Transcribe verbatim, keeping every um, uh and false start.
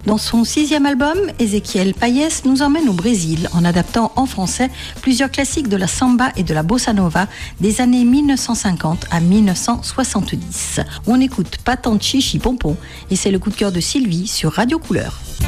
Dans son sixième album, Ezequiel Payès nous emmène au Brésil en adaptant en français plusieurs classiques de la samba et de la bossa nova des années mille neuf cent cinquante à mille neuf cent soixante-dix. On écoute Pas tant de chichi pompon et c'est le coup de cœur de Sylvie sur Radio Couleur.